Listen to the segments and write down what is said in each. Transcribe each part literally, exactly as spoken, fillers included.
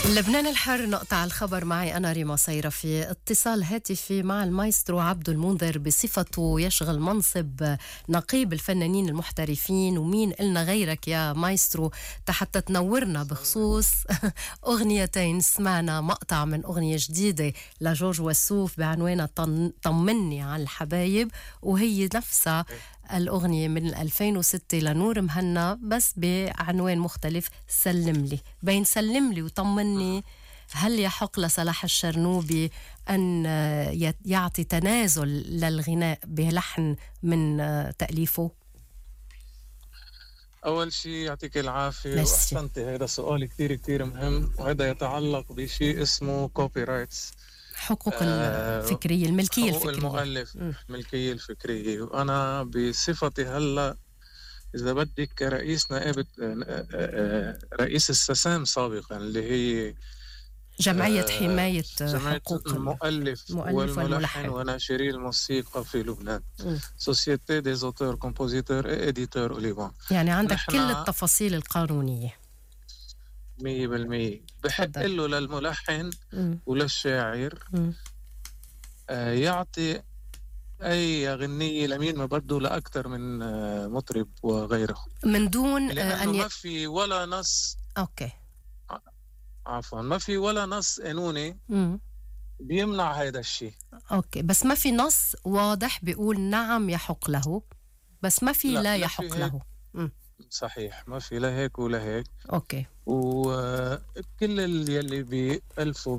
لبنان الحر نقطع الخبر. معي أنا ريما صيرفي. اتصال هاتفي مع المايسترو عبد المنذر بصفته يشغل منصب نقيب الفنانين المحترفين، ومين إلنا غيرك يا مايسترو حتى تنورنا بخصوص أغنيتين. سمعنا مقطع من أغنية جديدة لجورج وسوف بعنوانها طمني على الحبايب، وهي نفسها الأغنية من ألفين وستة لنور مهنا بس بعنوان مختلف، سلم لي. بين سلم لي وطمني، هل يحق لصلاح الشرنوبي أن يعطي تنازل للغناء بلحن من تأليفه؟ أول شيء يعطيك العافية وأحسنتي، هذا سؤال كتير كتير مهم، وهذا يتعلق بشيء اسمه كوبي رايتس، حقوق الفكرية، الملكية حقوق الفكرية، المؤلف، الملكية الفكرية. وأنا بصفتي هلأ إذا بدك رئيس نائبة رئيس السسام سابقا، اللي هي جمعية حماية جمعية حقوق المؤلف والملحن وناشري الموسيقى في لبنان، سوسيتي دي زوتور كومبوزيتور إديتور لبنان. يعني عندك كل التفاصيل القانونية مية بالمية. بحق له للملحن م. وللشاعر آه يعطي أي غنية لمين ما بده لأكثر من آه مطرب وغيره، من دون لأنه أن ي... ما في ولا نص أوكي عفوا ما في ولا نص قانوني م. بيمنع هذا الشيء. أوكي، بس ما في نص واضح بيقول نعم يحق له، بس ما في لا, لا يحق له. م. صحيح، ما في لا هيك ولا هيك. أوكي. وكل اللي يلي بيألفوا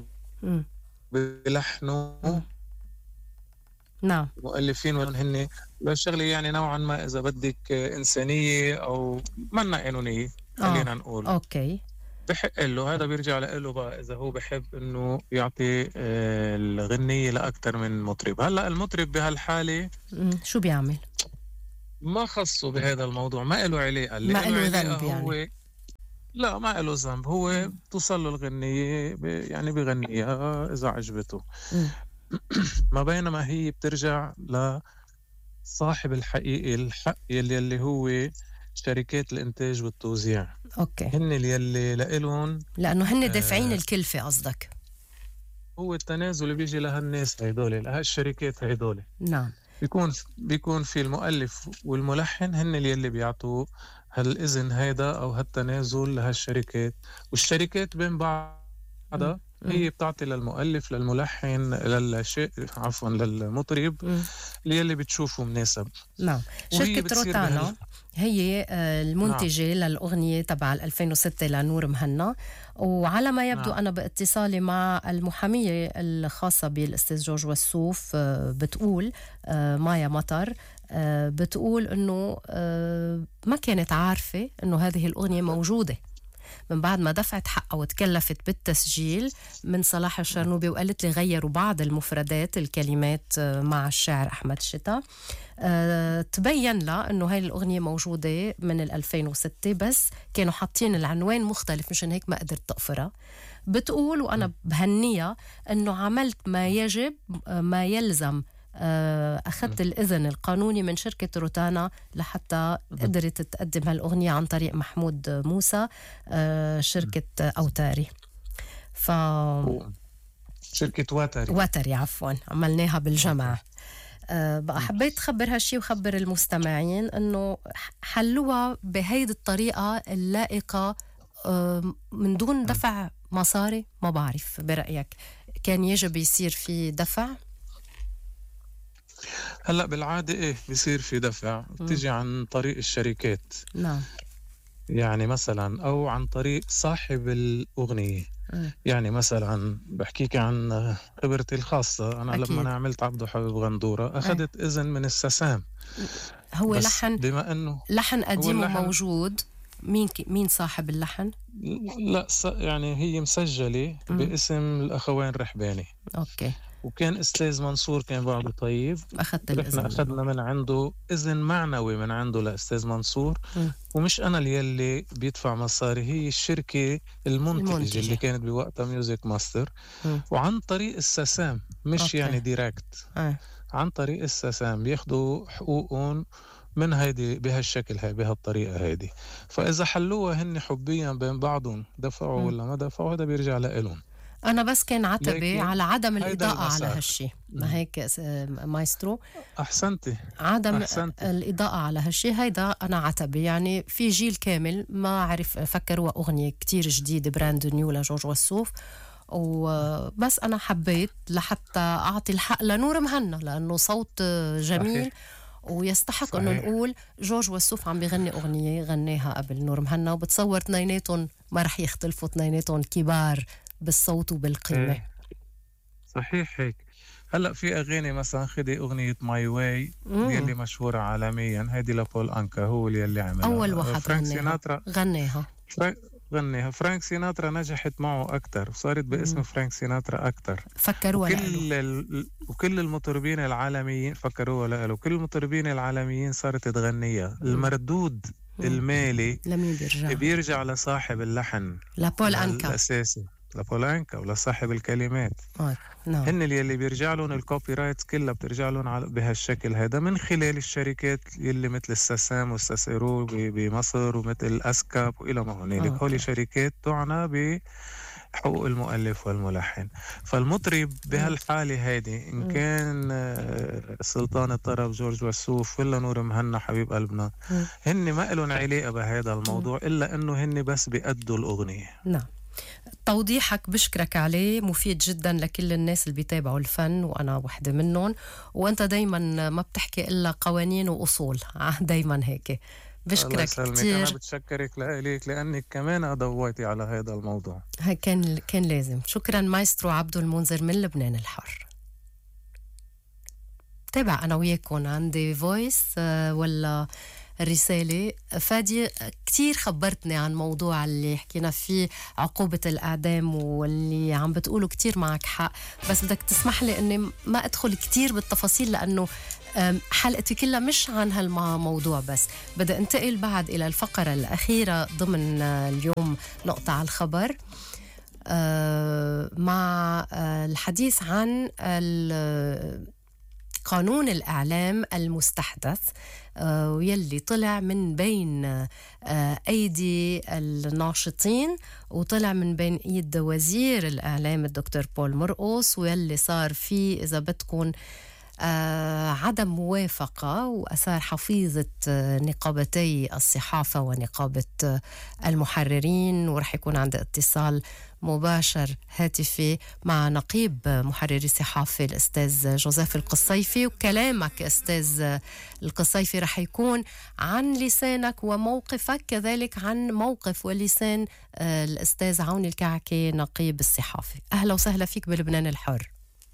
بلحنوا نعم مؤلفين وهن الشغلة يعني نوعا ما إذا بدك إنسانية أو منا قانونية خلينا آه. نقول أوكي. بحق له، هذا بيرجع له بقى إذا هو بحب إنه يعطي الغنية لأكثر من مطرب. هلأ المطرب بهالحالة شو بيعمل؟ ما خصه بهذا الموضوع، ما له علاقة، ما له ذنب يعني. لا ما له ذنب، هو توصل له الغنية يعني بغنيها إذا عجبته. ما بينما هي بترجع لصاحب الحقيقي الحق يلي, يلي هو شركات الإنتاج والتوزيع. أوكي. هن اللي لإلهم لأنه هن دافعين آه الكلفة قصدك. هو التنازل اللي بيجي لهالناس هيدول لهالشركات هيدول. نعم. بيكون بيكون في المؤلف والملحن هن اللي, اللي بيعطوا هالإذن هيدا أو هالتنازل لهالشركات، والشركات بين بعضها هي بتعطي للمؤلف للملحن للشيء عفوا للمطرب اللي اللي بتشوفه مناسب. نعم. شركة روتانا هي المنتجة نعم. للأغنية تبع ألفين وستة لنور مهنا، وعلى ما يبدو نعم. أنا باتصالي مع المحامية الخاصة بالأستاذ جورج وسوف بتقول مايا مطر بتقول أنه ما كانت عارفة أنه هذه الأغنية موجودة من بعد ما دفعت حقها وتكلفت بالتسجيل من صلاح الشرنوبي، وقالت لي غيروا بعض المفردات الكلمات مع الشاعر أحمد شتا. أه تبين لها أنه هاي الأغنية موجودة من ألفين وستة بس كانوا حاطين العنوان مختلف، مشان هيك ما قدرت تقفرها. بتقول وأنا بهنيها أنه عملت ما يجب ما يلزم، أخذت الإذن القانوني من شركة روتانا لحتى قدرت تقدم هالأغنية عن طريق محمود موسى شركة أوتاري. ف شركة واتري واتري عفوا عملناها بالجمع. أه بقى حبيت خبر هالشي وخبر المستمعين أنه حلوها بهيدي الطريقة اللائقة أه من دون دفع مصاري. ما بعرف برأيك كان يجب يصير في دفع؟ هلأ بالعادة إيه بيصير في دفع، بتيجي عن طريق الشركات. نعم. يعني مثلا أو عن طريق صاحب الأغنية. م. يعني مثلا بحكيك عن خبرتي الخاصة، أنا أكيد. لما أنا عملت عبده حبيب غندورة أخذت اه. إذن من السسام. هو لحن بما أنه لحن قديم وموجود. مين مين صاحب اللحن؟ لا يعني هي مسجلة م. باسم الأخوين رحباني. أوكي. وكان أستاذ منصور كان بعده طيب، أخذت الإذن، أخذنا من عنده إذن معنوي من عنده لأستاذ منصور. م. ومش أنا اللي بيدفع مصاري، هي الشركة المنتجة, المنتجة. اللي كانت بوقتها ميوزك ماستر. م. وعن طريق السسام مش أوكي. يعني ديركت. أه. عن طريق السسام بياخدوا حقوقهم من هيدي بهالشكل هاي بهالطريقة هيدي. فإذا حلوها هن حبيا بين بعضهم دفعوا مم. ولا ما دفعوا هذا بيرجع لإلهم. أنا بس كان عتبي لكن على عدم هيدا الإضاءة على المسار. هالشي، ما مم. هيك س- مايسترو؟ أحسنتي عدم أحسنتي. الإضاءة على هالشي هيدا أنا عتبي. يعني في جيل كامل ما عرف فكروها أغنية كتير جديدة براند نيو لجورج وسوف، وبس أنا حبيت لحتى أعطي الحق لنور مهنا لأنه صوت جميل صحيح ويستحق أنه صحيح نقول جورج وسوف عم بيغني أغنية غناها قبل نور مهنا، وبتصور اثنيناتهم ما رح يختلفوا، اثنيناتهم كبار بالصوت وبالقيمة. ايه صحيح هيك. هلا في اغاني مثلا خدي اغنيه ماي واي مم. يلي مشهوره عالميا، هيدي لبول انكا هو اللي يلي أول عملها. واحد فرانك غناها سيناترا غناها فرانك غنيها. فرانك سيناترا نجحت معه اكثر وصارت باسم مم. فرانك سيناترا اكثر. فكروها لإله. وكل ال... وكل المطربين العالميين فكروها له، كل المطربين العالميين صارت تغنيها. مم. المردود مم. المالي لمين بيرجع؟ بيرجع لصاحب اللحن لبول أنكا. الاساسي، لبولانكا ولا الكلمات. آه. نعم. هن اللي, اللي بيرجع لهم الكوبي رايتس كلها بترجع لهم على بهالشكل هذا من خلال الشركات اللي مثل الساسام والساسيرو بمصر ومثل اسكاب والى ما هنالك. آه. هولي شركات تعنى بحقوق المؤلف والملحن. فالمطرب بهالحالة هيدي إن مم. كان آه، سلطان الطرب جورج وسوف ولا نور مهنا حبيب قلبنا، مم. هن ما إلهم علاقة بهذا مم. الموضوع إلا إنه هن بس بيأدوا الأغنية. نعم. توضيحك بشكرك عليه مفيد جدا لكل الناس اللي بيتابعوا الفن، وأنا وحدة منهم. وأنت دايما ما بتحكي إلا قوانين وأصول، دايما هيك. الله بشكرك يسلمك. أنا كتير. بتشكرك لإليك لأنك كمان ضويتي على هذا الموضوع. هاي كان كان لازم. شكرا مايسترو عبدو المنذر من لبنان الحر. تابع أنا وياكم عندي فويس ولا رسالة. فادي كتير خبرتني عن موضوع اللي حكينا فيه عقوبة الإعدام، واللي عم بتقوله كتير معك حق، بس بدك تسمح لي أني ما أدخل كتير بالتفاصيل لأنه حلقتي كلها مش عن هالموضوع. بس بدي انتقل بعد إلى الفقرة الأخيرة ضمن اليوم نقطة على الخبر مع الحديث عن قانون الإعلام المستحدث ويلي طلع من بين أيدي الناشطين وطلع من بين إيد وزير الإعلام الدكتور بول مرقص، ويلي صار فيه إذا بدكن آه عدم موافقة، وأثار حفيظة آه نقابتي الصحافة ونقابة آه المحررين. ورح يكون عندي اتصال مباشر هاتفي مع نقيب محرري الصحافة الأستاذ جوزيف القصيفي. وكلامك أستاذ القصيفي رح يكون عن لسانك وموقفك، كذلك عن موقف ولسان آه الأستاذ عون الكعكي نقيب الصحافة. أهلا وسهلا فيك بلبنان الحر.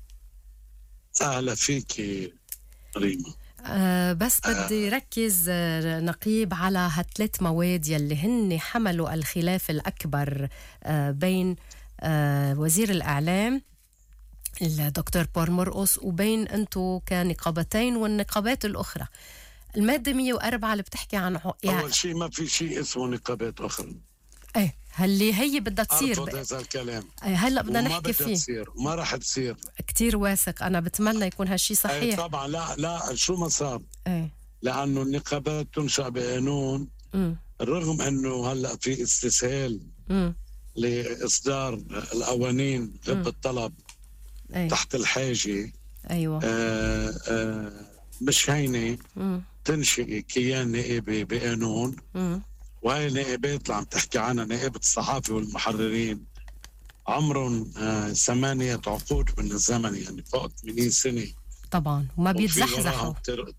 أهلا فيك ريما. أه بس بدي ركز أه نقيب على هالثلاث مواد يلي هن حملوا الخلاف الأكبر أه بين أه وزير الإعلام الدكتور بول مرقص وبين أنتو كنقابتين والنقابات الأخرى. المادة مية وأربعة اللي بتحكي عن يعني أول شيء ما في شيء اسمه نقابات أخرى. ايه هاللي هي بدها تصير. أرفض هذا الكلام. ايه هلا بدنا نحكي فيه. تصير ما راح تصير. كتير واثق. أنا بتمنى يكون هالشي صحيح. ايه طبعا. لا لا شو ما صار. ايه لأنه النقابات تنشأ بقانون، رغم أنه هلا في استسهال م. لإصدار القوانين بالطلب أيه. تحت الحاجة. أيوة. آه آه مش هينة تنشئ كيان نائبي بقانون. م. وهي النائبات اللي عم تحكي عنها نائبة الصحافة والمحررين عمرهم آه ثمانية عقود من الزمن، يعني فوق ثمانين سنة طبعا، وما بيتزحزحوا.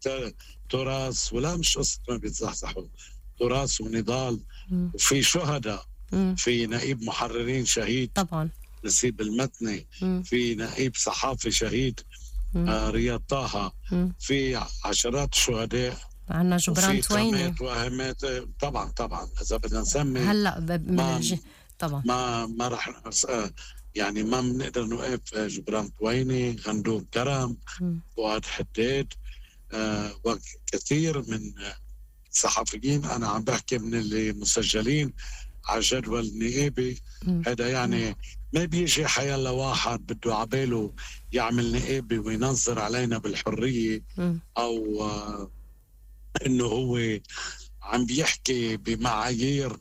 تراث ولا مش قصة ما بيتزحزحوا، تراث ونضال. م. وفي شهداء، م. في نائب محررين شهيد طبعا نسيب المتني، م. في نائب صحافي شهيد آه رياض طه، م. في عشرات الشهداء. عنا جبران تويني وهمات. طبعا طبعا اذا بدنا نسمي هلا ما طبعا ما ما راح يعني ما بنقدر نوقف جبران تويني، غندور كرم، فؤاد حداد، آه وكثير من صحفيين. انا عم بحكي من اللي مسجلين على جدول النائبي. هذا يعني ما بيجي حيلا واحد بده عباله يعمل نائبي وينظر علينا بالحريه م. او آه انه هو عم بيحكي بمعايير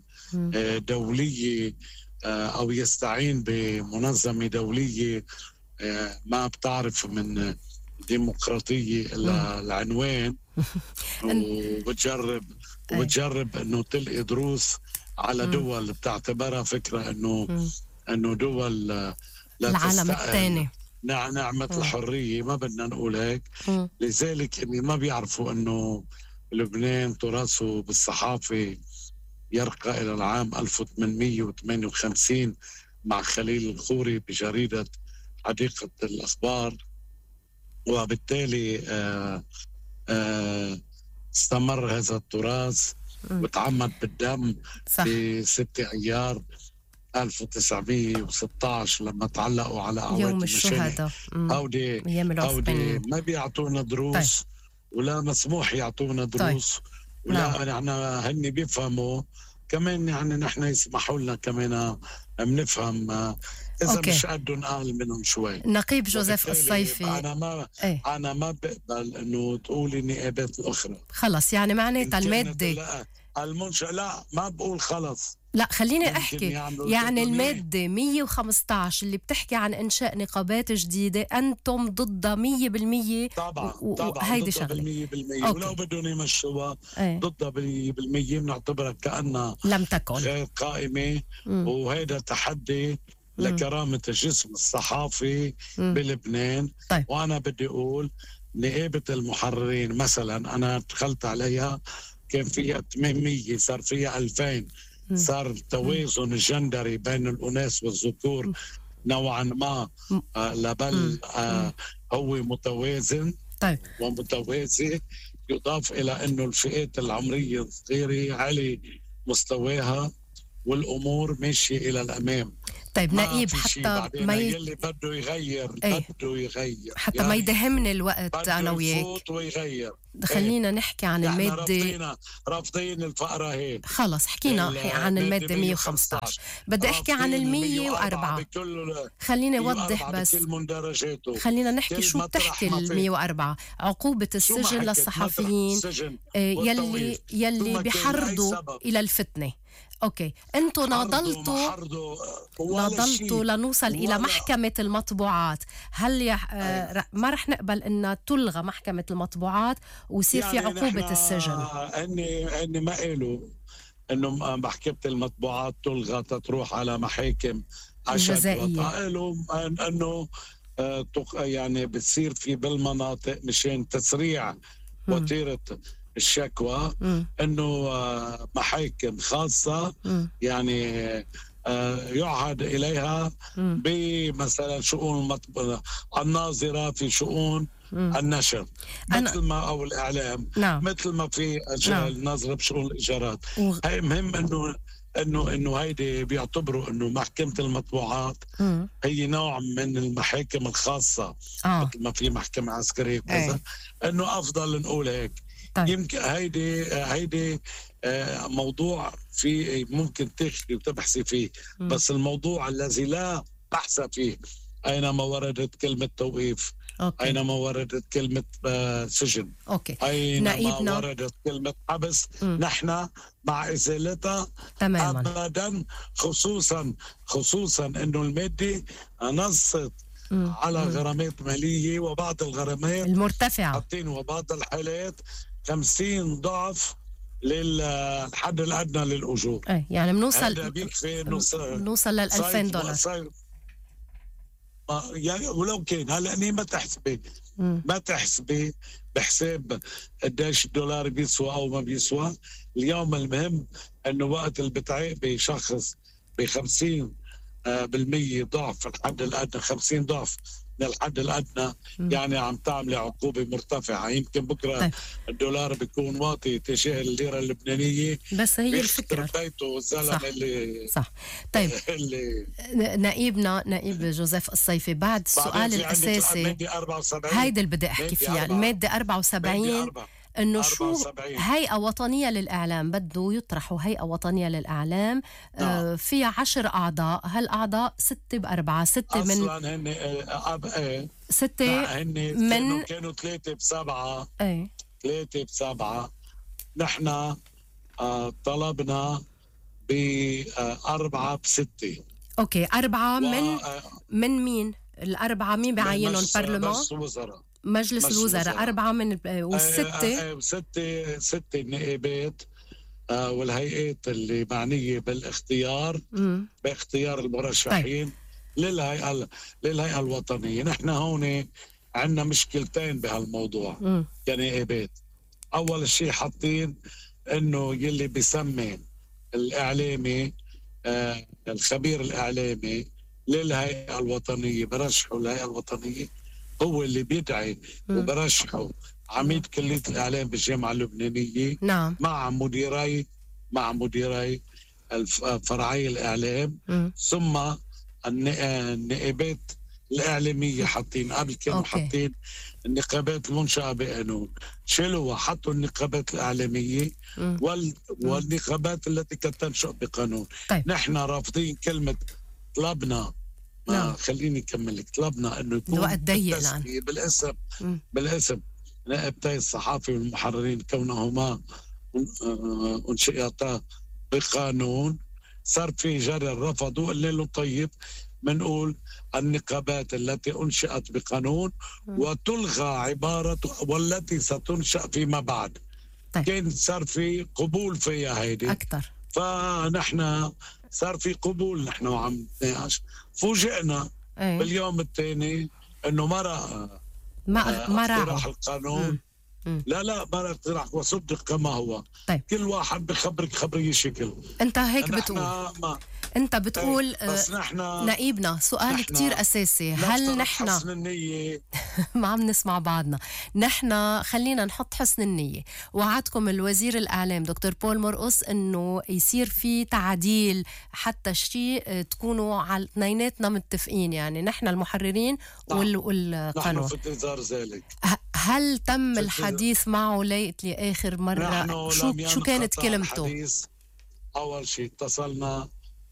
دولية او يستعين بمنظمة دولية ما بتعرف من ديمقراطية العنوان، وبتجرب وبتجرب انه تلقي دروس على دول بتعتبرها فكرة انه انه دول لا العالم الثاني نعمة الحرية، ما بدنا نقول هيك. لذلك اللي ما بيعرفوا انه لبنان تراثه بالصحافة يرقى إلى العام ألف وثمانمئة وثمانية وخمسين مع خليل الخوري بجريدة حديقة الأخبار، وبالتالي آآ آآ استمر هذا التراث وتعمد بالدم في ستة أيار ألف وتسعمئة وستة عشر لما تعلقوا على أعواد يوم الشهداء. هودي هودي ما بيعطونا دروس. طيب. ولا مسموح يعطونا دروس. طيب. ولا نعم. يعني هن بيفهموا كمان، يعني نحن يسمحوا لنا كمان بنفهم إذا أوكي. مش قدهم أقل منهم شوي. نقيب جوزيف الصيفي، أنا ما ايه؟ أنا ما بقبل إنه تقولي النقابات الأخرى خلص، يعني معناتها المادة المنشأ لا ما بقول خلص، لا خليني أحكي يعني المادة مية وخمسة عشر اللي بتحكي عن إنشاء نقابات جديدة أنتم ضدها مية بالمية. طبعا و... طبعا ضدها بالمية بالمية، ولو بدهم يمشوها ضدها بالمية بالمية بنعتبرها كأنها لم تكن غير قائمة. وهذا تحدي لكرامة الجسم الصحافي مم. بلبنان. طيب. وأنا بدي أقول نقابة المحررين مثلا أنا دخلت عليها كان فيها ثمانمئة صار فيها ألفين. صار توازن الجندري بين الأناس والذكور نوعا ما آه لبل آه هو متوازن. طيب. ومتوازي، يضاف إلى أنه الفئات العمرية الصغيرة علي مستواها والأمور ماشية إلى الأمام. طيب نقيب حتى ما ي... يلي بده يغير ايه؟ بده يغير حتى يعني ما يدهمني الوقت أنا وياك ويغير. خلينا ايه؟ نحكي عن المادة. رافضين رافضين الفقرة هيك. خلص حكينا عن المادة مية وخمسة عشر، بدي أحكي عن المية وأربعة. خليني أوضح بس، خلينا نحكي شو بتحكي المية وأربعة. عقوبة السجن للصحفيين يلي يلي بيحرضوا إلى الفتنة. اوكي انتوا ناضلتوا ناضلتوا لنوصل الى محكمة المطبوعات. هل يح... آه ما رح نقبل ان تلغى محكمة المطبوعات ويصير يعني في عقوبة السجن؟ اني اني ما قالوا انه محكمة المطبوعات تلغى تروح على محاكم جزائية. قالوا انه آه يعني بتصير في بالمناطق مشان تسريع وتيرة الشكوى م. انه محاكم خاصة م. يعني يعهد اليها بمثلا شؤون المطبوعة الناظرة في شؤون م. النشر مثل ما او الاعلام. نعم. مثل ما في الناظرة بشؤون الايجارات. و... هي مهم انه انه انه هيدي بيعتبروا انه محكمة المطبوعات م. هي نوع من المحاكم الخاصة. آه. مثل ما في محكمة عسكرية وكذا، انه افضل نقول هيك. طيب. يمكن هيدي هيدي موضوع في ممكن تحكي وتبحثي فيه. م. بس الموضوع الذي لا بحث فيه أينما وردت كلمة توقيف. أوكي. أينما وردت كلمة سجن. أوكي. أينما نائبنا. وردت كلمة حبس م. نحن مع إزالتها تماما. أبدا، خصوصا خصوصا أنه المادة نصت م. على م. غرامات مالية، وبعض الغرامات المرتفعة حاطين وبعض الحالات خمسين ضعف للحد الأدنى للأجور. أي يعني بنوصل بنوصل للألفين دولار. يعني ولو كان هلا أني ما تحسبي ما تحسبي بحساب قديش الدولار بيسوى أو ما بيسوى. اليوم المهم أنه وقت اللي بتعاقبي شخص بخمسين بالمية ضعف الحد الأدنى، خمسين ضعف من الحد الأدنى، م. يعني عم تعمل عقوبة مرتفعة. يمكن بكرة طيب. الدولار بيكون واطي تجاه الليرة اللبنانية، بس هي الفكرة بيته الزلمة صح. اللي صح. طيب اللي نائبنا نائب جوزيف الصيفي، بعد السؤال الأساسي هيدا اللي بدي أحكي فيها، المادة أربعة وسبعين، إنه شو هيئة وطنية للإعلام بده يطرحوا هيئة وطنية للإعلام. آه فيها عشر أعضاء، هالأعضاء ستة بأربعة، ستة من أصلاً هن أب إيه ستة هن من كانوا ثلاثة بسبعة إيه ثلاثة بسبعة نحن آه طلبنا بأربعة بستة. أوكي، أربعة من من مين؟ الأربعة مين بعينهم؟ برلمان؟ مجلس الوزراء. مجلس الوزراء أربعة من والستة ستة ستة نائبات آه والهيئات اللي معنية بالاختيار م. باختيار المرشحين طيب. للهيئة للهيئة الوطنية. نحن هون عندنا مشكلتين بهالموضوع م. كنائبات. أول شيء حاطين إنه يلي بيسمي الإعلامي آه الخبير الإعلامي للهيئة الوطنية برشحه الهيئة الوطنية هو اللي بيدعي م. وبرشحه عميد كلية الإعلام بالجامعة اللبنانية نعم. مع مديري مع مديري فرعي الإعلام م. ثم النائبات الإعلامية حاطين قبل كانوا حاطين النقابات المنشأة بقانون شالوا وحطوا النقابات الإعلامية وال... والنقابات التي كانت تنشأ بقانون. طيب. نحن رافضين كلمة طلبنا نعم. خليني أكمل لك. طلبنا إنه يكون بالاسم م. بالاسم نائبتي الصحافي والمحررين كونهما انشئتا بقانون. صار في جرى رفضوا قلنا له طيب منقول النقابات التي انشئت بقانون م. وتلغى عبارة والتي ستنشأ فيما بعد. طيب. كان صار في قبول فيها هيدي أكثر، فنحن صار في قبول. نحن وعم نتناقش فوجئنا أي. باليوم الثاني انه مرة ما ما اقتراح القانون م. لا لا ما اقتراح وصدق كما هو. طيب. كل واحد بخبرك خبرية شكل. انت هيك بتقول ما. انت بتقول بس نحن نائبنا سؤال نحن كتير اساسي. هل نحن حسن النية ما عم نسمع بعضنا؟ نحن خلينا نحط حسن النية. وعدكم الوزير الإعلام دكتور بول مرقص انه يصير في تعديل حتى شيء تكونوا على اثنيناتنا متفقين، يعني نحن المحررين وال... والقانون. نحن في انتظار ذلك. هل تم الحديث معه ليت لآخر مرة؟ شو شو كانت كلمته؟ الحديث. أول شيء اتصلنا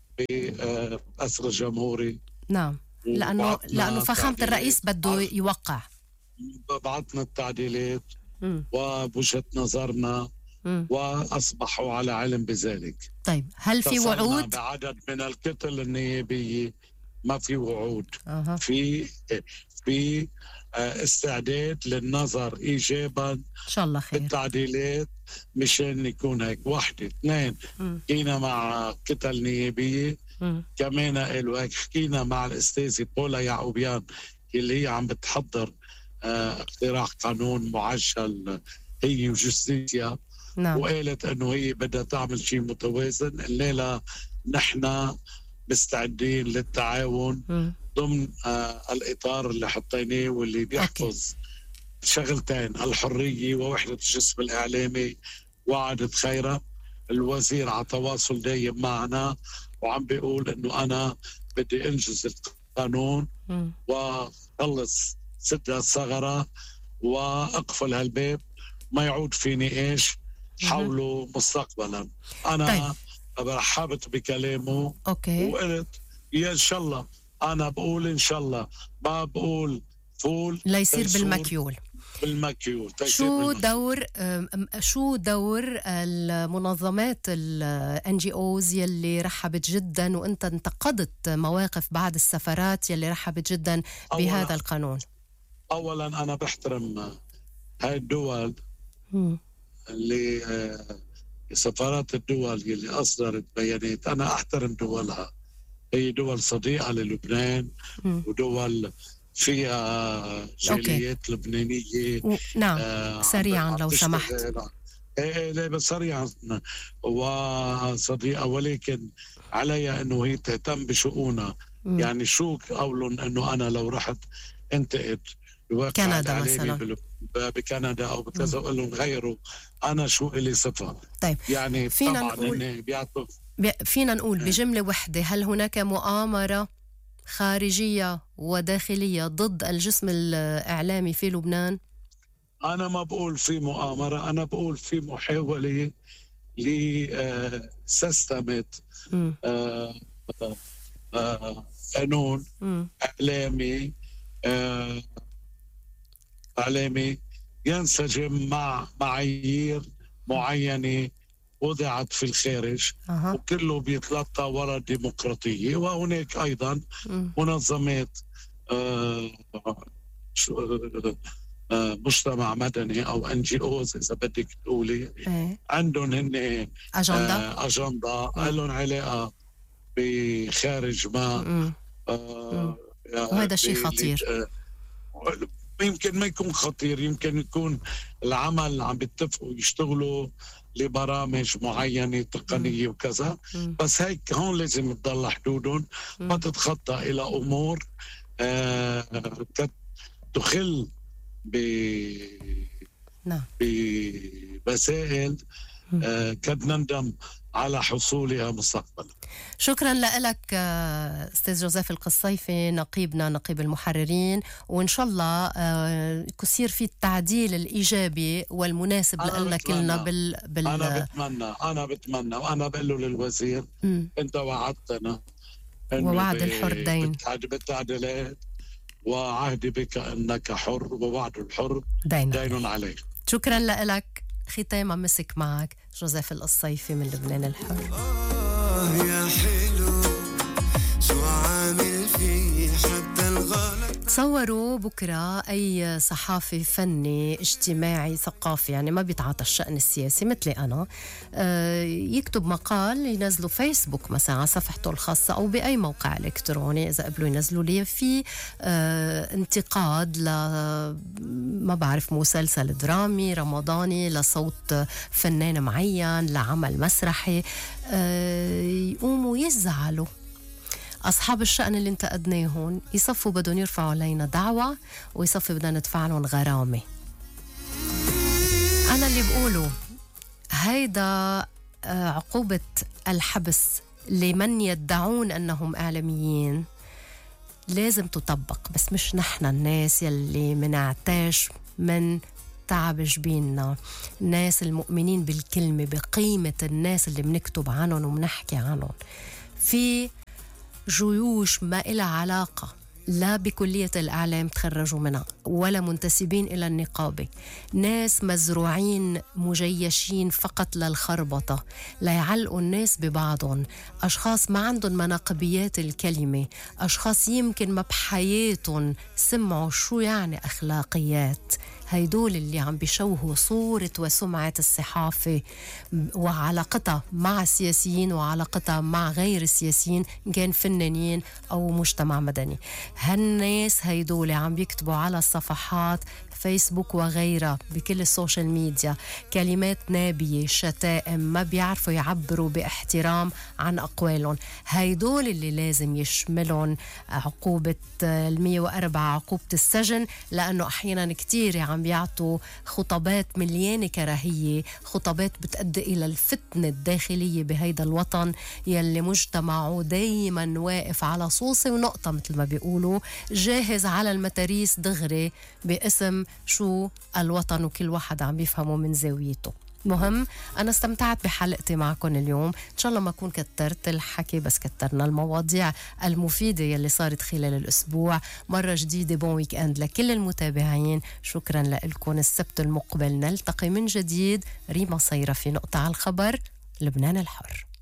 بأسر الجمهوري. نعم، لأنه لأنه فخامة الرئيس بده يوقع. بعثنا التعديلات م. وبوجهة نظرنا م. وأصبحوا على علم بذلك. طيب، هل في وعود؟ بعدد من الكتل النيابية ما في وعود. أه. في في استعداد للنظر إيجابا إن شاء الله خير التعديلات مشان يكون هيك. واحدة اثنين حكينا مع كتل نيابية م. كمان قالوا هيك. حكينا مع الأستاذة بولا يعقوبيان اللي هي عم بتحضر اه اقتراح قانون معجل هي وجستيسيا. نعم. وقالت انه هي بدها تعمل شيء متوازن. الليلة نحن مستعدين للتعاون م. ضمن آه الإطار اللي حطيناه واللي بيحفظ أوكي. شغلتين الحرية ووحدة الجسم الإعلامي. وعدت خيرة الوزير على تواصل دايم معنا وعم بيقول إنه أنا بدي أنجز القانون م. وخلص سد الثغرة وأقفل هالباب ما يعود في نقاش حوله مستقبلا. أنا طيب. رحبت بكلامه أوكي. وقلت يا إن شاء الله. أنا بقول إن شاء الله ما بقول فول لا يصير بالمكيول بالمكيول. شو دور شو دور المنظمات الان جي اوز يلي رحبت جدا وانت انتقدت مواقف بعض السفارات يلي رحبت جدا بهذا أولاً القانون؟ اولا انا بحترم هاي الدول م. اللي سفارات الدول اللي اصدرت بيانات. انا احترم دولها. هي دول صديقة للبنان م. ودول فيها جاليات لبنانية و... نعم آه سريعا لو سمحت. ايه لا بس سريعا وصديقة ولكن عليها انه هي تهتم بشؤونها. م. يعني شو قولن انه انا لو رحت انتقد كندا مثلا بكندا او بكذا اقول لهم غيروا. انا شو الي صفة. طيب يعني فينا طبعا نقول بيعطوا فينا نقول بجملة واحدة هل هناك مؤامرة خارجية وداخلية ضد الجسم الإعلامي في لبنان؟ أنا ما بقول في مؤامرة. أنا بقول في محاولة لسيستمة قانون إعلامي آه إعلامي ينسجم مع معايير معينة وضعت في الخارج أه. وكله بيتلقى وراء الديمقراطية. وهناك أيضا م. منظمات آه آه مجتمع مدني أو أن جي أوز إذا بدك تقولي إيه؟ عندهم هن أجندة آه أجندة لهم علاقة بخارج ما آه وهذا شيء خطير. آه يمكن ما يكون خطير، يمكن يكون العمل عم بيتفقوا يشتغلوا لبرامج معينة تقنية م. وكذا م. بس هيك هون لازم تضل حدودهم، ما تتخطى إلى أمور آه تخل ب نعم بمسائل آه قد نندم على حصولها مستقبلا. شكرا لك أستاذ جوزيف القصيفي، نقيبنا نقيب المحررين، وإن شاء الله يصير في التعديل الإيجابي والمناسب لنا كلنا بال... بال أنا بتمنى أنا بتمنى وأنا بقول له للوزير م. أنت وعدتنا ووعد الحر دين بالتعديلات، وعهدي بك أنك حر ووعد الحر دين, دين عليك. شكرا لك. ختاما مسك معك جوزيف القصيفي من لبنان الحر. آه يا حلو شو عامل في حتى الغلط. تصوروا بكرة أي صحافي فني اجتماعي ثقافي يعني ما بيتعاطى الشأن السياسي مثلي أنا يكتب مقال ينزله فيسبوك مثلا على صفحته الخاصة أو بأي موقع إلكتروني إذا قبلوا ينزلوا لي في انتقاد ل ما بعرف مسلسل درامي رمضاني، لصوت فنان معين، لعمل مسرحي، يقوموا يزعلوا أصحاب الشأن اللي انتقدناهم، يصفوا بدهم يرفعوا علينا دعوة ويصفوا بدنا ندفع لهم غرامة. أنا اللي بقوله هيدا عقوبة الحبس لمن يدعون أنهم إعلاميين لازم تطبق، بس مش نحن الناس يلي منعتاش من تعب جبيننا، الناس المؤمنين بالكلمة بقيمة الناس اللي بنكتب عنهم وبنحكي عنهم. في جيوش ما إلها علاقة لا بكلية الإعلام تخرجوا منها ولا منتسبين إلى النقابة، ناس مزروعين مجيشين فقط للخربطة ليعلقوا الناس ببعضهم، أشخاص ما عندهم مناقبيات الكلمة، أشخاص يمكن ما بحياتهم سمعوا شو يعني أخلاقيات. هيدول اللي عم بيشوهوا صورة وسمعة الصحافة وعلاقتها مع السياسيين وعلاقتها مع غير السياسيين إن كان فنانين أو مجتمع مدني. هالناس هيدول عم بيكتبوا على الصفحات فيسبوك وغيرها بكل السوشيال ميديا كلمات نابية، شتائم، ما بيعرفوا يعبروا باحترام عن أقوالهم. هيدول اللي لازم يشملون عقوبة المية وأربعة عقوبة السجن، لأنه أحيانا كتير عم بيعطوا خطابات مليانة كراهية، خطابات بتؤدي إلى الفتنة الداخلية بهيدا الوطن يلي مجتمعه دايما واقف على صوصة ونقطة مثل ما بيقولوا، جاهز على المتاريس دغري باسم شو الوطن، وكل واحد عم بيفهمه من زاويته. مهم أنا استمتعت بحلقتي معكم اليوم، إن شاء الله ما أكون كترت الحكي بس كترنا المواضيع المفيدة يلي صارت خلال الأسبوع. مرة جديدة بون ويك أند لكل المتابعين، شكرا لكم. السبت المقبل نلتقي من جديد. ريما صيرة في نقطة على الخبر، لبنان الحر.